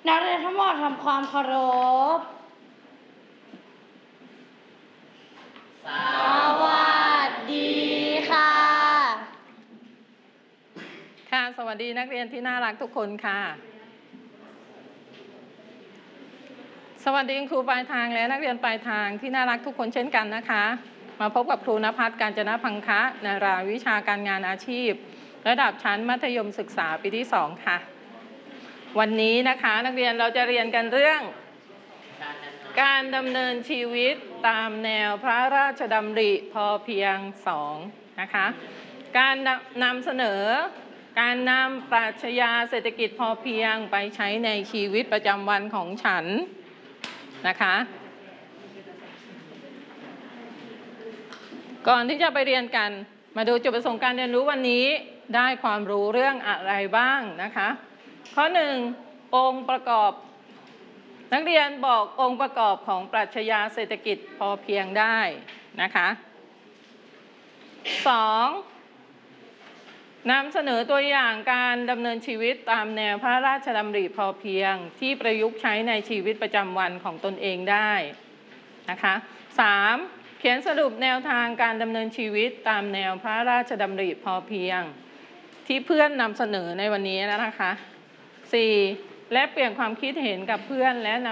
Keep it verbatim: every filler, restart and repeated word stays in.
นักเรียนทั้งหมดทำความเคารพสวัสดีค่ะค่ะสวัสดีนักเรียนที่น่ารักทุกคนค่ะสวัสดีครูปลายทางและนักเรียนปลายทางที่น่ารักทุกคนเช่นกันนะคะมาพบกับครูณภัทร กาญจนพังคะในรายวิชาการงานอาชีพระดับชั้นมัธยมศึกษาปีที่สองค่ะวันนี้นะคะนักเรียนเราจะเรียนกันเรื่องการดำเนินชีวิตตามแนวพระราชดำริพอเพียงสองนะคะการนำเสนอการนำปรัชญาเศรษฐกิจพอเพียงไปใช้ในชีวิตประจำวันของฉันนะคะก่อนที่จะไปเรียนกันมาดูจุดประสงค์การเรียนรู้วันนี้ได้ความรู้เรื่องอะไรบ้างนะคะข้อหนึ่งองค์ประกอบนักเรียนบอกองค์ประกอบของปรัชญาเศรษฐกิจพอเพียงได้นะคะสองนำเสนอตัวอย่างการดำเนินชีวิตตามแนวพระราชดำริพอเพียงที่ประยุกต์ใช้ในชีวิตประจำวันของตนเองได้นะคะสามเขียนสรุปแนวทางการดำเนินชีวิตตามแนวพระราชดำริพอเพียงที่เพื่อนนำเสนอในวันนี้นะคะสี่และเปลี่ยนความคิดเห็นกับเพื่อนและ